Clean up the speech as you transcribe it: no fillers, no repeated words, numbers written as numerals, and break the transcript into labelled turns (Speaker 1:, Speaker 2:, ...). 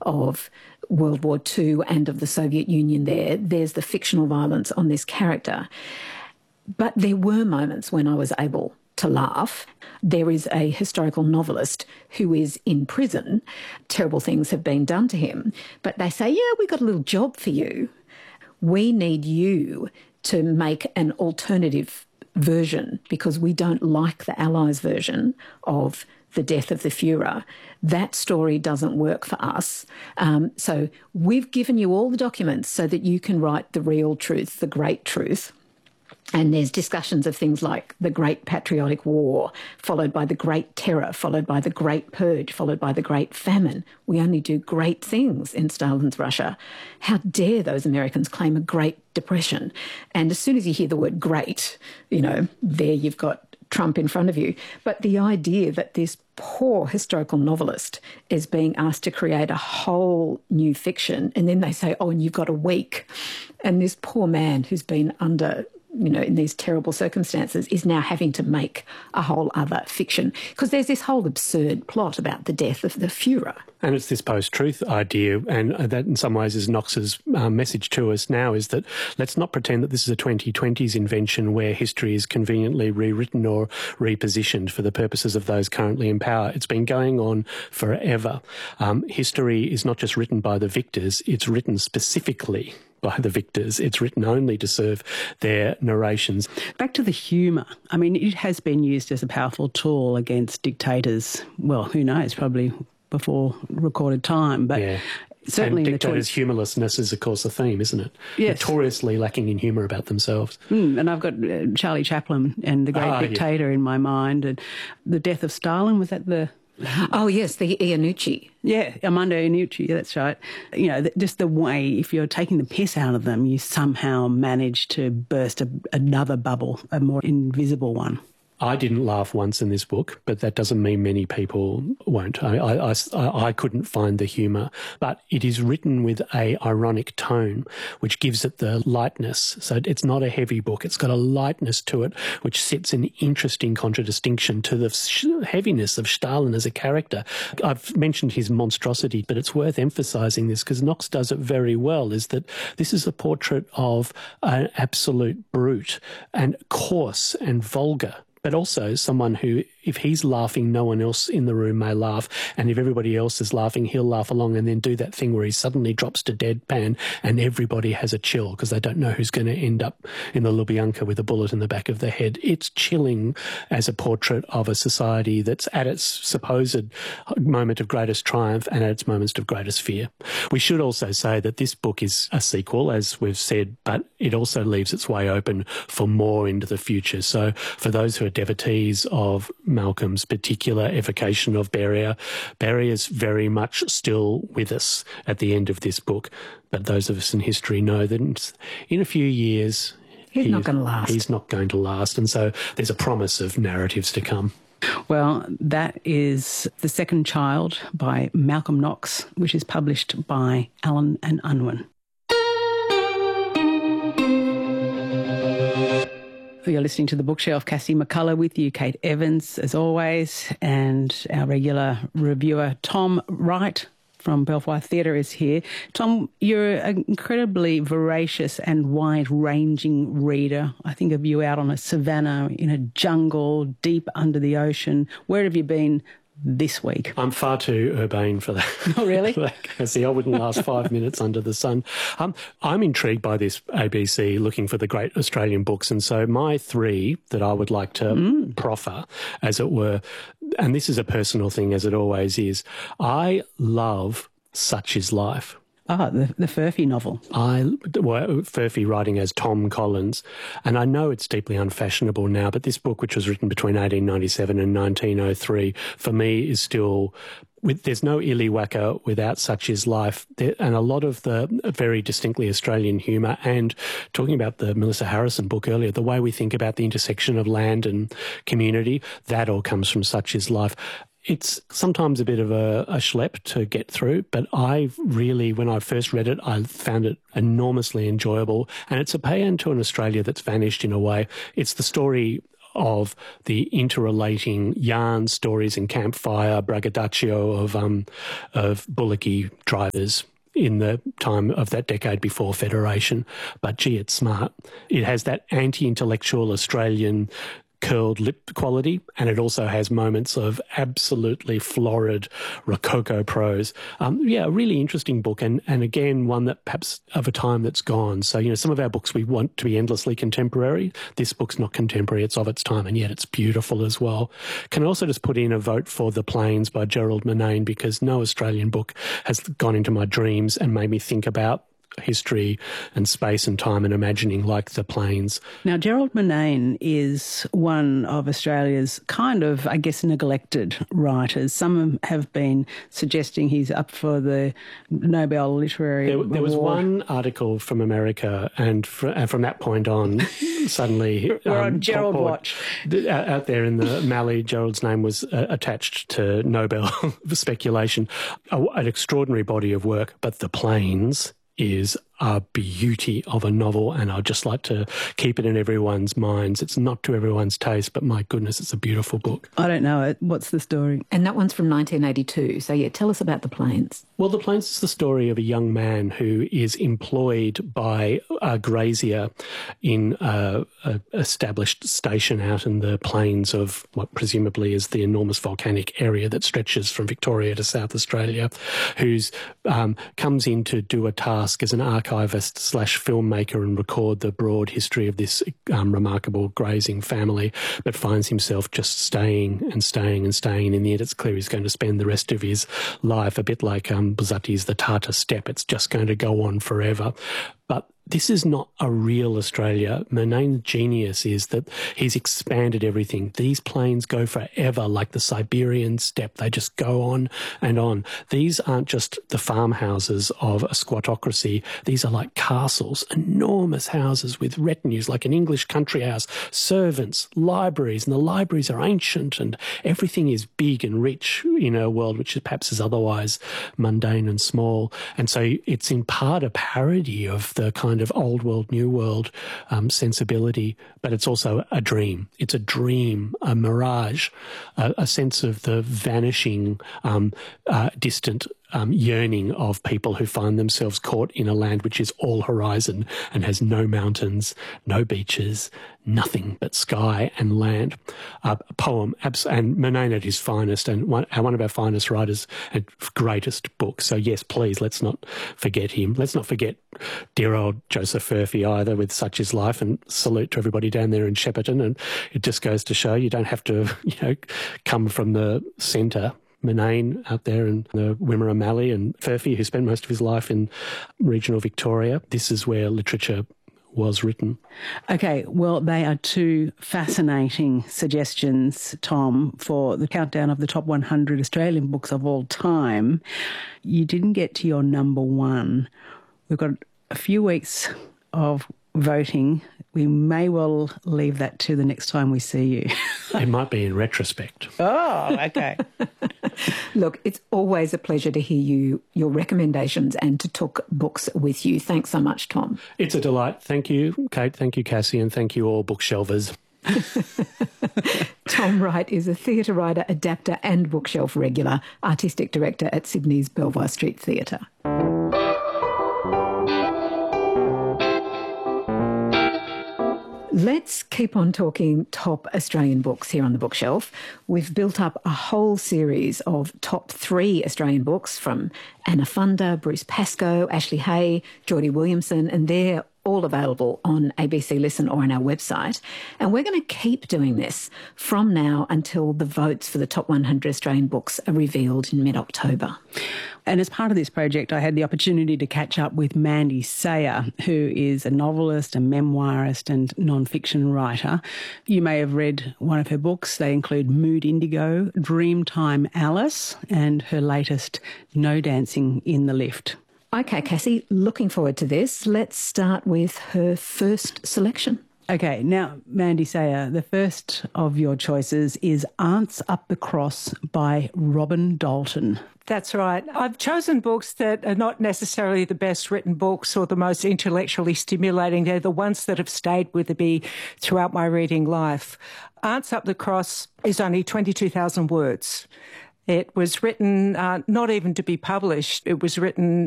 Speaker 1: of World War II and of the Soviet Union there. There's the fictional violence on this character. But there were moments when I was able to laugh. There is a historical novelist who is in prison. Terrible things have been done to him. But they say, yeah, we've got a little job for you. We need you to make an alternative version because we don't like the Allies' version of the death of the Führer. That story doesn't work for us. So we've given you all the documents so that you can write the real truth, the great truth. And there's discussions of things like the Great Patriotic War, followed by the Great Terror, followed by the Great Purge, followed by the Great Famine. We only do great things in Stalin's Russia. How dare those Americans claim a Great Depression? And as soon as you hear the word great, there you've got Trump in front of you. But the idea that this poor historical novelist is being asked to create a whole new fiction, and then they say, oh, and you've got a week. And this poor man who's been under in these terrible circumstances is now having to make a whole other fiction because there's this whole absurd plot about the death of the Führer.
Speaker 2: And it's this post-truth idea, and that in some ways is Knox's message to us now, is that let's not pretend that this is a 2020s invention where history is conveniently rewritten or repositioned for the purposes of those currently in power. It's been going on forever. History is not just written by the victors, it's written specifically by the victors. It's written only to serve their narrations.
Speaker 3: Back to the humour. I mean, it has been used as a powerful tool against dictators. Well, who knows, probably before recorded time. But
Speaker 2: yeah.
Speaker 3: Certainly
Speaker 2: and dictators' humourlessness is, of course, a theme, isn't it?
Speaker 3: Yes.
Speaker 2: Notoriously lacking in humour about themselves.
Speaker 3: And I've got Charlie Chaplin and the Great Dictator in my mind. And the death of Stalin, was that the...
Speaker 1: Oh, yes, the Iannucci.
Speaker 3: Yeah, Armando Iannucci, that's right. Just the way, if you're taking the piss out of them, you somehow manage to burst another bubble, a more invisible one.
Speaker 2: I didn't laugh once in this book, but that doesn't mean many people won't. I couldn't find the humour, but it is written with a ironic tone, which gives it the lightness. So it's not a heavy book. It's got a lightness to it, which sets an interesting contradistinction to the heaviness of Stalin as a character. I've mentioned his monstrosity, but it's worth emphasising this because Knox does it very well, is that this is a portrait of an absolute brute and coarse and vulgar, but also someone who, if he's laughing, no one else in the room may laugh. And if everybody else is laughing, he'll laugh along and then do that thing where he suddenly drops to deadpan and everybody has a chill because they don't know who's going to end up in the Lubyanka with a bullet in the back of the head. It's chilling as a portrait of a society that's at its supposed moment of greatest triumph and at its moments of greatest fear. We should also say that this book is a sequel, as we've said, but it also leaves its way open for more into the future. So for those who are devotees of Malcolm's particular evocation of Beria, Beria's very much still with us at the end of this book. But those of us in history know that in a few years
Speaker 1: he's not going to last.
Speaker 2: He's not going to last. And so there's a promise of narratives to come.
Speaker 3: Well, that is The Second Child by Malcolm Knox, which is published by Allen and Unwin. You're listening to The Bookshelf. Cassie McCullough with you, Kate Evans, as always, and our regular reviewer, Tom Wright from Belvoir Theatre is here. Tom, you're an incredibly voracious and wide-ranging reader. I think of you out on a savannah, in a jungle, deep under the ocean. Where have you been this week?
Speaker 2: I'm far too urbane for that.
Speaker 3: Oh, really?
Speaker 2: See, I wouldn't last 5 minutes under the sun. I'm intrigued by this ABC looking for the great Australian books, and so my three that I would like to proffer, as it were, and this is a personal thing, as it always is, I love Such Is Life.
Speaker 3: Ah, the Furphy novel.
Speaker 2: Furphy writing as Tom Collins. And I know it's deeply unfashionable now, but this book, which was written between 1897 and 1903, for me is still... There's no Illiwacker without Such Is Life, and a lot of the very distinctly Australian humour, and talking about the Melissa Harrison book earlier, the way we think about the intersection of land and community, that all comes from Such Is Life. It's sometimes a bit of a schlep to get through, but I really, when I first read it, I found it enormously enjoyable, and it's a paean to an Australia that's vanished in a way. It's the story of the interrelating yarn, stories and campfire braggadocio of bullocky drivers in the time of that decade before Federation. But gee, it's smart. It has that anti-intellectual Australian curled lip quality, and it also has moments of absolutely florid rococo prose. A really interesting book, and again, one that perhaps of a time that's gone. So, some of our books we want to be endlessly contemporary. This book's not contemporary, it's of its time, and yet it's beautiful as well. Can I also just put in a vote for The Plains by Gerald Murnane, because no Australian book has gone into my dreams and made me think about history and space and time and imagining like The Plains.
Speaker 3: Now, Gerald Murnane is one of Australia's kind of, I guess, neglected writers. Some have been suggesting he's up for the Nobel Literary Award.
Speaker 2: There was one article from America, and from that point on, suddenly...
Speaker 3: We're on Gerald Watch.
Speaker 2: Out there in the Mallee, Gerald's name was attached to Nobel speculation. An extraordinary body of work, but The Plains is a beauty of a novel, and I'd just like to keep it in everyone's minds. It's not to everyone's taste, but my goodness, it's a beautiful book.
Speaker 3: I don't know it. What's the story?
Speaker 1: And that one's from 1982. So, tell us about The Plains.
Speaker 2: Well, The Plains is the story of a young man who is employed by a grazier in an established station out in the plains of what presumably is the enormous volcanic area that stretches from Victoria to South Australia, who's comes in to do a task as an archivist/filmmaker and record the broad history of this remarkable grazing family, but finds himself just staying and staying and staying. And in the end, it's clear he's going to spend the rest of his life a bit like Buzzati's The Tartar Steppe. It's just going to go on forever. But this is not a real Australia. Murnane's genius is that he's expanded everything. These plains go forever, like the Siberian steppe. They just go on and on. These aren't just the farmhouses of a squattocracy. These are like castles, enormous houses with retinues, like an English country house, servants, libraries, and the libraries are ancient, and everything is big and rich in a world which perhaps is otherwise mundane and small. And so it's in part a parody of the kind of old world, new world sensibility, but it's also a dream. It's a dream, a mirage, a sense of the vanishing, distant yearning of people who find themselves caught in a land which is all horizon and has no mountains, no beaches, nothing but sky and land. A poem, and Murnane at his finest, and one of our finest writers and greatest books. So yes, please, let's not forget him. Let's not forget dear old Joseph Furphy either, with Such Is Life, and salute to everybody down there in Shepparton. And it just goes to show you don't have to, come from the centre. Murnane out there in the Wimmera Mallee, and Furphy, who spent most of his life in regional Victoria. This is where literature was written.
Speaker 3: Okay, well, they are two fascinating suggestions, Tom, for the countdown of the top 100 Australian books of all time. You didn't get to your number one. We've got a few weeks of voting. We may well leave that to the next time we see you.
Speaker 2: It might be in retrospect.
Speaker 3: Oh, okay.
Speaker 1: Look, it's always a pleasure to hear your recommendations and to talk books with you. Thanks so much, Tom.
Speaker 2: It's a delight. Thank you, Kate. Thank you, Cassie. And thank you all bookshelvers.
Speaker 1: Tom Wright is a theatre writer, adapter and bookshelf regular, artistic director at Sydney's Belvoir Street Theatre. Let's keep on talking top Australian books here on the bookshelf. We've built up a whole series of top 3 Australian books from Anna Funder, Bruce Pascoe, Ashley Hay, Geordie Williamson, and they're all available on ABC Listen or on our website. And we're going to keep doing this from now until the votes for the top 100 Australian books are revealed in mid-October.
Speaker 3: And as part of this project, I had the opportunity to catch up with Mandy Sayer, who is a novelist, a memoirist and non-fiction writer. You may have read one of her books. They include Mood Indigo, Dreamtime Alice, and her latest, No Dancing in the Lift.
Speaker 1: Okay, Cassie, looking forward to this. Let's start with her first selection.
Speaker 3: Okay, now, Mandy Sayer, the first of your choices is Aunts Up the Cross by Robin Dalton.
Speaker 4: That's right. I've chosen books that are not necessarily the best written books or the most intellectually stimulating. They're the ones that have stayed with me throughout my reading life. Aunts Up the Cross is only 22,000 words. It was written not even to be published. It was written